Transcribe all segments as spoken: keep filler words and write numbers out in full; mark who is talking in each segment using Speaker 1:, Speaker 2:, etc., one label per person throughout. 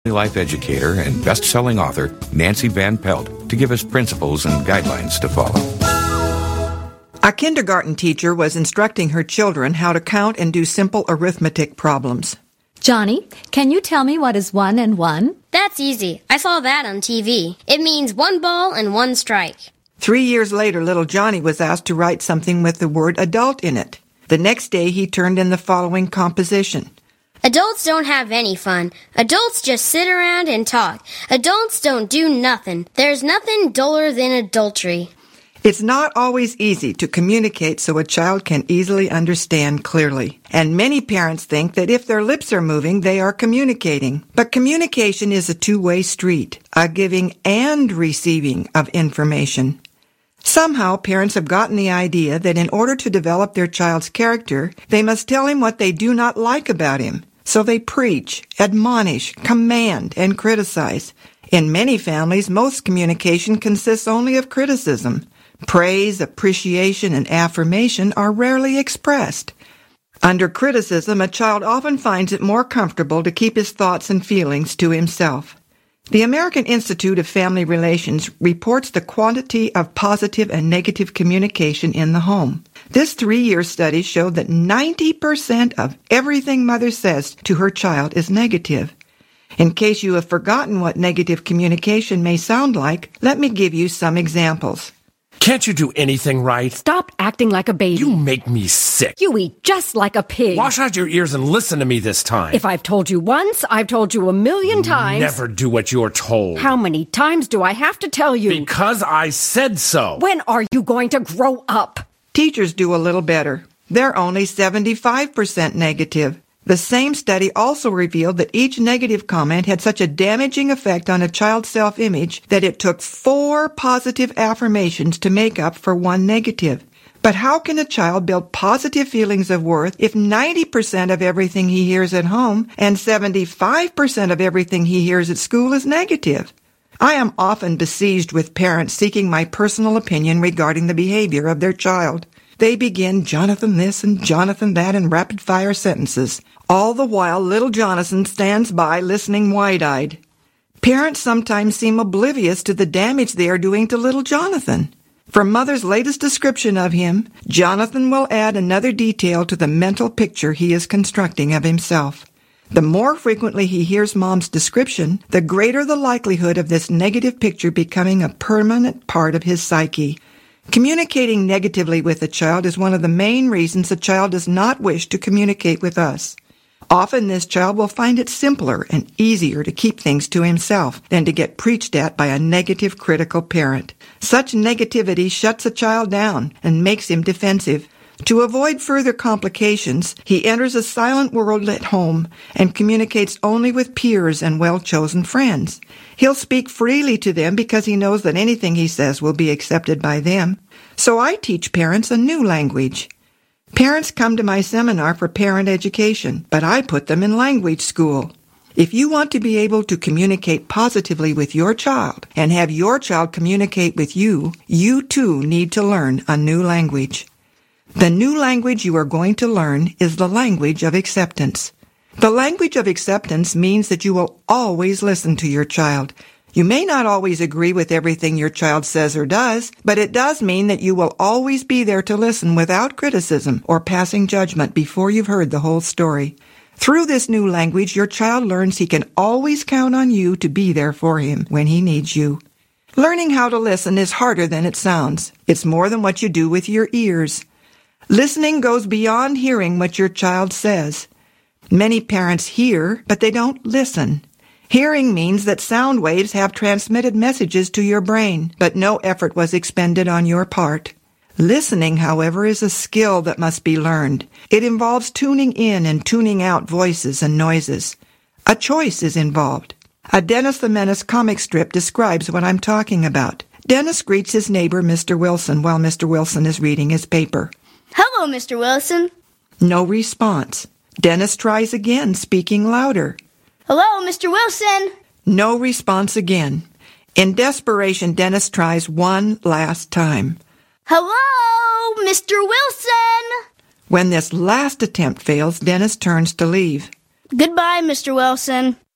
Speaker 1: life educator and best-selling author Nancy Van Pelt to give us principles and guidelines to follow.
Speaker 2: A kindergarten teacher was instructing her children how to count and do simple arithmetic problems.
Speaker 3: Johnny, can you tell me what is one and one?
Speaker 4: That's easy. I saw that on T V. It means one ball and one strike.
Speaker 2: Three years later, little Johnny was asked to write something with the word adult in it. The next day, he turned in the following composition.
Speaker 4: Adults don't have any fun. Adults just sit around and talk. Adults don't do nothing. There's nothing duller than adultery.
Speaker 2: It's not always easy to communicate so a child can easily understand clearly. And many parents think that if their lips are moving, they are communicating. But communication is a two-way street, a giving and receiving of information. Somehow, parents have gotten the idea that in order to develop their child's character, they must tell him what they do not like about him. So they preach, admonish, command, and criticize. In many families, most communication consists only of criticism. Praise, appreciation, and affirmation are rarely expressed. Under criticism, a child often finds it more comfortable to keep his thoughts and feelings to himself. The American Institute of Family Relations reports the quantity of positive and negative communication in the home. This three-year study showed that ninety percent of everything mother says to her child is negative. In case you have forgotten what negative communication may sound like, let me give you some examples.
Speaker 5: Can't you do anything right?
Speaker 6: Stop acting like a baby.
Speaker 5: You make me sick.
Speaker 6: You eat just like a pig.
Speaker 5: Wash out your ears and listen to me this time.
Speaker 6: If I've told you once, I've told you a million times.
Speaker 5: Never do what you're told.
Speaker 6: How many times do I have to tell you?
Speaker 5: Because I said so.
Speaker 6: When are you going to grow up?
Speaker 2: Teachers do a little better. They're only seventy-five percent negative. The same study also revealed that each negative comment had such a damaging effect on a child's self-image that it took four positive affirmations to make up for one negative. But how can a child build positive feelings of worth if ninety percent of everything he hears at home and seventy-five percent of everything he hears at school is negative? I am often besieged with parents seeking my personal opinion regarding the behavior of their child. They begin Jonathan this and Jonathan that in rapid-fire sentences. All the while, little Jonathan stands by listening wide-eyed. Parents sometimes seem oblivious to the damage they are doing to little Jonathan. From Mother's latest description of him, Jonathan will add another detail to the mental picture he is constructing of himself. The more frequently he hears Mom's description, the greater the likelihood of this negative picture becoming a permanent part of his psyche. Communicating negatively with a child is one of the main reasons a child does not wish to communicate with us. Often this child will find it simpler and easier to keep things to himself than to get preached at by a negative, critical parent. Such negativity shuts a child down and makes him defensive. To avoid further complications, he enters a silent world at home and communicates only with peers and well-chosen friends. He'll speak freely to them because he knows that anything he says will be accepted by them. So I teach parents a new language. Parents come to my seminar for parent education, but I put them in language school. If you want to be able to communicate positively with your child and have your child communicate with you, you too need to learn a new language. The new language you are going to learn is the language of acceptance. The language of acceptance means that you will always listen to your child. You may not always agree with everything your child says or does, but it does mean that you will always be there to listen without criticism or passing judgment before you've heard the whole story. Through this new language, your child learns he can always count on you to be there for him when he needs you. Learning how to listen is harder than it sounds. It's more than what you do with your ears. Listening goes beyond hearing what your child says. Many parents hear, but they don't listen. Hearing means that sound waves have transmitted messages to your brain, but no effort was expended on your part. Listening, however, is a skill that must be learned. It involves tuning in and tuning out voices and noises. A choice is involved. A Dennis the Menace comic strip describes what I'm talking about. Dennis greets his neighbor, Mister Wilson, while Mister Wilson is reading his paper.
Speaker 4: Hello, Mister Wilson.
Speaker 2: No response. Dennis tries again, speaking louder.
Speaker 4: Hello, Mister Wilson.
Speaker 2: No response again. In desperation, Dennis tries one last time.
Speaker 4: Hello, Mister Wilson.
Speaker 2: When this last attempt fails, Dennis turns to leave.
Speaker 4: Goodbye, Mister Wilson.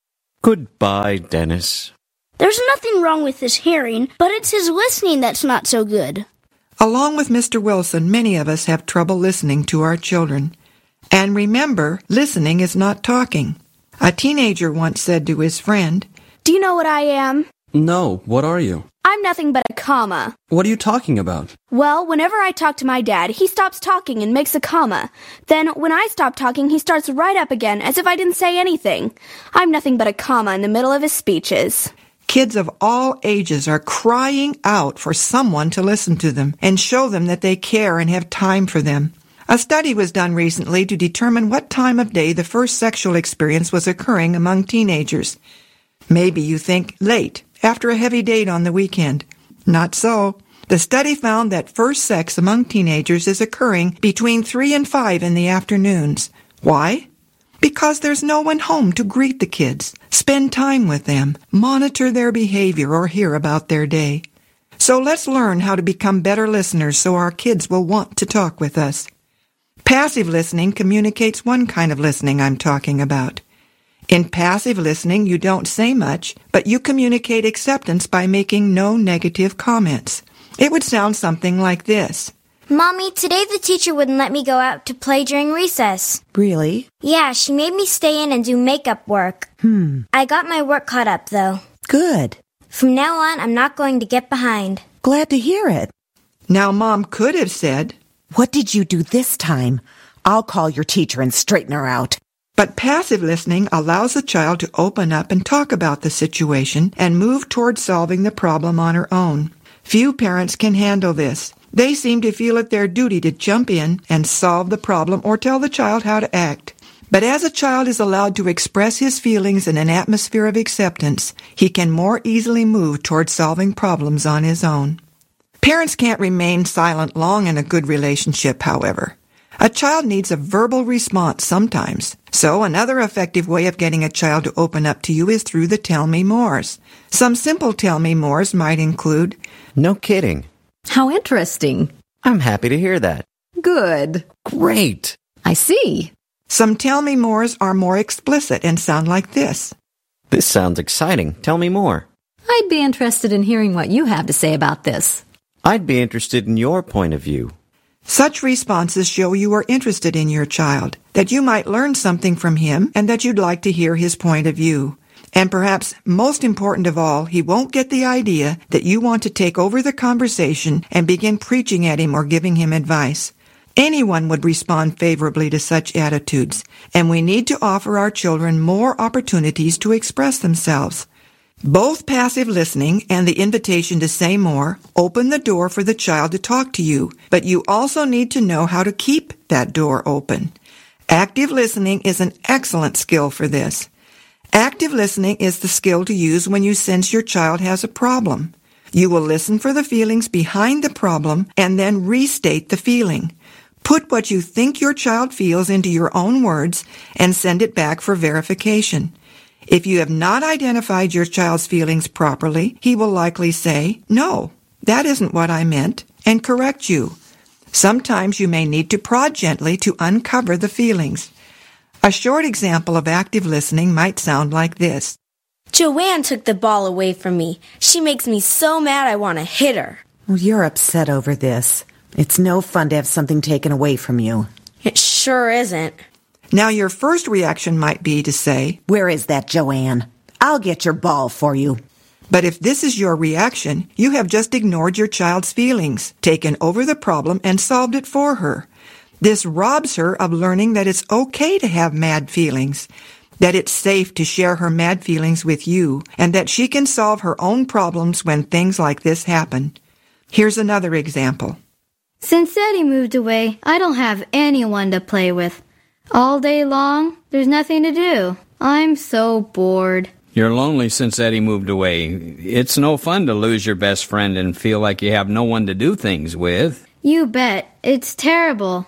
Speaker 7: Goodbye, Dennis.
Speaker 8: There's nothing wrong with his hearing, but it's his listening that's not so good.
Speaker 2: Along with Mister Wilson, many of us have trouble listening to our children. And remember, listening is not talking. A teenager once said to his friend,
Speaker 8: Do you know what I am?
Speaker 9: No, what are you?
Speaker 8: I'm nothing but a comma.
Speaker 9: What are you talking about?
Speaker 8: Well, whenever I talk to my dad, he stops talking and makes a comma. Then, when I stop talking, he starts right up again, as if I didn't say anything. I'm nothing but a comma in the middle of his speeches.
Speaker 2: Kids of all ages are crying out for someone to listen to them and show them that they care and have time for them. A study was done recently to determine what time of day the first sexual experience was occurring among teenagers. Maybe you think late, after a heavy date on the weekend. Not so. The study found that first sex among teenagers is occurring between three and five in the afternoons. Why? Because there's no one home to greet the kids, spend time with them, monitor their behavior, or hear about their day. So let's learn how to become better listeners so our kids will want to talk with us. Passive listening communicates one kind of listening I'm talking about. In passive listening, you don't say much, but you communicate acceptance by making no negative comments. It would sound something like this.
Speaker 4: Mommy, today the teacher wouldn't let me go out to play during recess.
Speaker 10: Really?
Speaker 4: Yeah, she made me stay in and do makeup work.
Speaker 10: Hmm.
Speaker 4: I got my work caught up, though.
Speaker 10: Good.
Speaker 4: From now on, I'm not going to get behind.
Speaker 10: Glad to hear it.
Speaker 2: Now, Mom could have said,
Speaker 10: What did you do this time? I'll call your teacher and straighten her out.
Speaker 2: But passive listening allows the child to open up and talk about the situation and move toward solving the problem on her own. Few parents can handle this. They seem to feel it their duty to jump in and solve the problem or tell the child how to act. But as a child is allowed to express his feelings in an atmosphere of acceptance, he can more easily move toward solving problems on his own. Parents can't remain silent long in a good relationship, however. A child needs a verbal response sometimes. So another effective way of getting a child to open up to you is through the tell me mores. Some simple tell me mores might include,
Speaker 7: No kidding.
Speaker 3: How interesting.
Speaker 7: I'm happy to hear that.
Speaker 3: Good.
Speaker 7: Great.
Speaker 3: I see.
Speaker 2: Some tell me mores are more explicit and sound like this.
Speaker 7: This sounds exciting. Tell me more.
Speaker 3: I'd be interested in hearing what you have to say about this.
Speaker 7: I'd be interested in your point of view.
Speaker 2: Such responses show you are interested in your child, that you might learn something from him, and that you'd like to hear his point of view. And perhaps most important of all, he won't get the idea that you want to take over the conversation and begin preaching at him or giving him advice. Anyone would respond favorably to such attitudes, and we need to offer our children more opportunities to express themselves. Both passive listening and the invitation to say more open the door for the child to talk to you, but you also need to know how to keep that door open. Active listening is an excellent skill for this. Active listening is the skill to use when you sense your child has a problem. You will listen for the feelings behind the problem and then restate the feeling. Put what you think your child feels into your own words and send it back for verification. If you have not identified your child's feelings properly, he will likely say, No, that isn't what I meant, and correct you. Sometimes you may need to prod gently to uncover the feelings. A short example of active listening might sound like this.
Speaker 8: Joanne took the ball away from me. She makes me so mad I want to hit her.
Speaker 10: Well, you're upset over this. It's no fun to have something taken away from you.
Speaker 8: It sure isn't.
Speaker 2: Now your first reaction might be to say,
Speaker 10: Where is that, Joanne? I'll get your ball for you.
Speaker 2: But if this is your reaction, you have just ignored your child's feelings, taken over the problem, and solved it for her. This robs her of learning that it's okay to have mad feelings, that it's safe to share her mad feelings with you, and that she can solve her own problems when things like this happen. Here's another example.
Speaker 11: Since Eddie moved away, I don't have anyone to play with. All day long, there's nothing to do. I'm so bored.
Speaker 12: You're lonely since Eddie moved away. It's no fun to lose your best friend and feel like you have no one to do things with.
Speaker 11: You bet. It's terrible.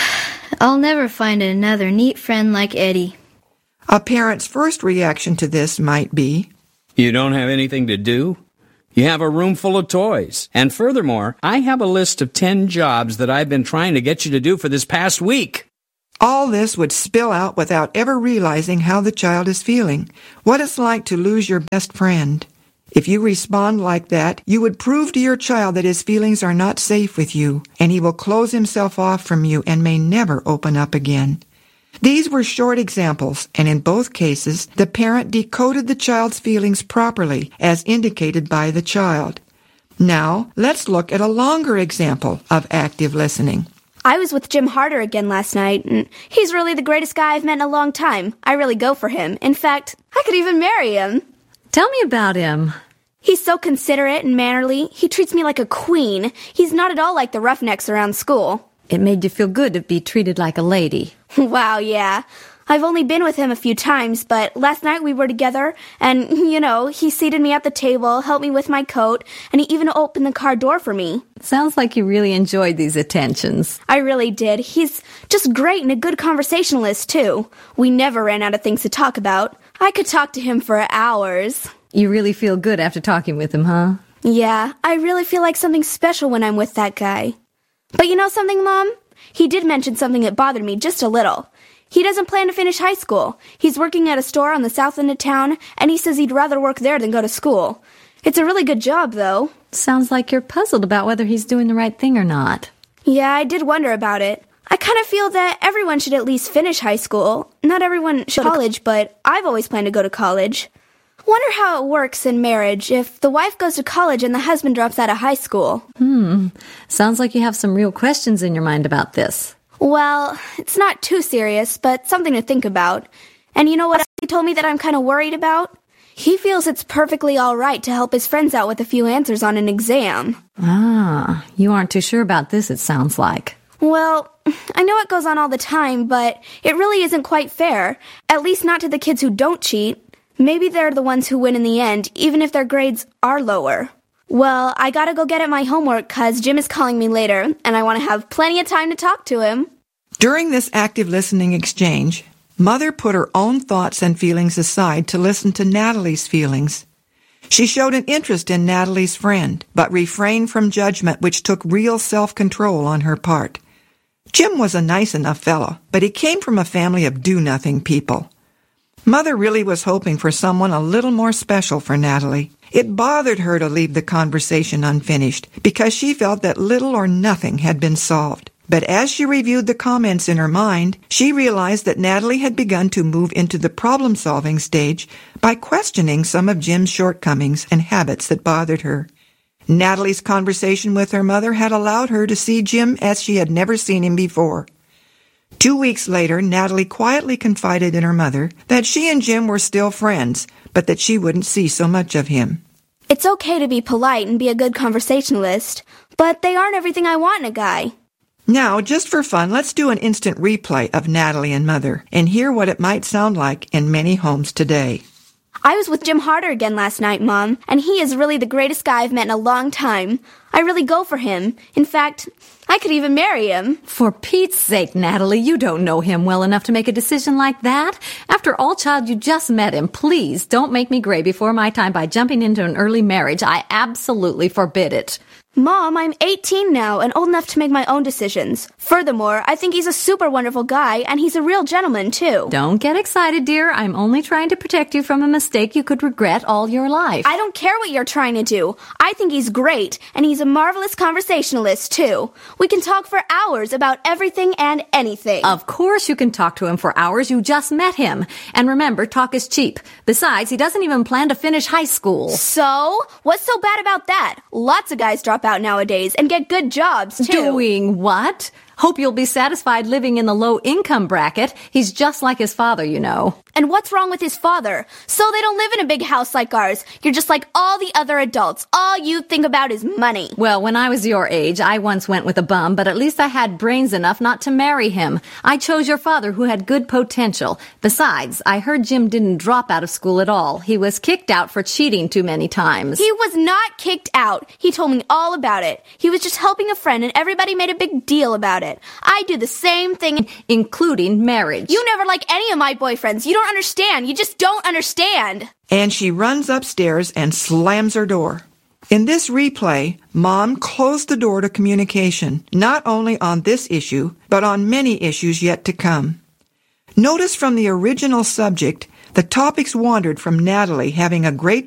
Speaker 11: I'll never find another neat friend like Eddie.
Speaker 2: A parent's first reaction to this might be,
Speaker 12: You don't have anything to do? You have a room full of toys. And furthermore, I have a list of ten jobs that I've been trying to get you to do for this past week.
Speaker 2: All this would spill out without ever realizing how the child is feeling, what it's like to lose your best friend. If you respond like that, you would prove to your child that his feelings are not safe with you, and he will close himself off from you and may never open up again. These were short examples, and in both cases, the parent decoded the child's feelings properly, as indicated by the child. Now, let's look at a longer example of active listening.
Speaker 8: I was with Jim Harder again last night, and he's really the greatest guy I've met in a long time. I really go for him. In fact, I could even marry him.
Speaker 3: Tell me about him.
Speaker 8: He's so considerate and mannerly. He treats me like a queen. He's not at all like the roughnecks around school.
Speaker 3: It made you feel good to be treated like a lady.
Speaker 8: Wow, yeah. I've only been with him a few times, but last night we were together, and, you know, he seated me at the table, helped me with my coat, and he even opened the car door for me.
Speaker 3: Sounds like you really enjoyed these attentions.
Speaker 8: I really did. He's just great and a good conversationalist, too. We never ran out of things to talk about. I could talk to him for hours.
Speaker 3: You really feel good after talking with him, huh?
Speaker 8: Yeah, I really feel like something special when I'm with that guy. But you know something, Mom? He did mention something that bothered me just a little. He doesn't plan to finish high school. He's working at a store on the south end of town, and he says he'd rather work there than go to school. It's a really good job, though.
Speaker 3: Sounds like you're puzzled about whether he's doing the right thing or not.
Speaker 8: Yeah, I did wonder about it. I kind of feel that everyone should at least finish high school. Not everyone should go to college, but I've always planned to go to college. Wonder how it works in marriage if the wife goes to college and the husband drops out of high school.
Speaker 3: Hmm. Sounds like you have some real questions in your mind about this.
Speaker 8: Well, it's not too serious, but something to think about. And you know what he told me that I'm kind of worried about? He feels it's perfectly all right to help his friends out with a few answers on an exam.
Speaker 3: Ah, you aren't too sure about this, it sounds like.
Speaker 8: Well, I know it goes on all the time, but it really isn't quite fair. At least not to the kids who don't cheat. Maybe they're the ones who win in the end, even if their grades are lower. Well, I gotta go get at my homework, 'cause Jim is calling me later, and I want to have plenty of time to talk to him.
Speaker 2: During this active listening exchange, Mother put her own thoughts and feelings aside to listen to Natalie's feelings. She showed an interest in Natalie's friend, but refrained from judgment which took real self-control on her part. Jim was a nice enough fellow, but he came from a family of do-nothing people. Mother really was hoping for someone a little more special for Natalie. It bothered her to leave the conversation unfinished because she felt that little or nothing had been solved. But as she reviewed the comments in her mind, she realized that Natalie had begun to move into the problem-solving stage by questioning some of Jim's shortcomings and habits that bothered her. Natalie's conversation with her mother had allowed her to see Jim as she had never seen him before. Two weeks later, Natalie quietly confided in her mother that she and Jim were still friends, but that she wouldn't see so much of him.
Speaker 8: It's okay to be polite and be a good conversationalist, but they aren't everything I want in a guy.
Speaker 2: Now, just for fun, let's do an instant replay of Natalie and Mother and hear what it might sound like in many homes today.
Speaker 8: I was with Jim Harder again last night, Mom, and he is really the greatest guy I've met in a long time. I really go for him. In fact, I could even marry him.
Speaker 3: For Pete's sake, Natalie, you don't know him well enough to make a decision like that. After all, child, you just met him. Please don't make me gray before my time by jumping into an early marriage. I absolutely forbid it.
Speaker 8: Mom, I'm eighteen now and old enough to make my own decisions. Furthermore, I think he's a super wonderful guy, and he's a real gentleman, too.
Speaker 3: Don't get excited, dear. I'm only trying to protect you from a mistake you could regret all your life.
Speaker 8: I don't care what you're trying to do. I think he's great, and he's a marvelous conversationalist, too. We can talk for hours about everything and anything.
Speaker 3: Of course you can talk to him for hours. You just met him. And remember, talk is cheap. Besides, he doesn't even plan to finish high school.
Speaker 8: So? What's so bad about that? Lots of guys drop out nowadays and get good jobs, too.
Speaker 3: Doing what? Hope you'll be satisfied living in the low-income bracket. He's just like his father, you know.
Speaker 8: And what's wrong with his father? So they don't live in a big house like ours. You're just like all the other adults. All you think about is money.
Speaker 3: Well, when I was your age, I once went with a bum, but at least I had brains enough not to marry him. I chose your father, who had good potential. Besides, I heard Jim didn't drop out of school at all. He was kicked out for cheating too many times.
Speaker 8: He was not kicked out. He told me all about it. He was just helping a friend, and everybody made a big deal about it. I do the same thing,
Speaker 3: including marriage.
Speaker 8: You never like any of my boyfriends. You don't understand. You just don't understand.
Speaker 2: And she runs upstairs and slams her door. In this replay, Mom closed the door to communication, not only on this issue, but on many issues yet to come. Notice from the original subject, the topics wandered from Natalie having a great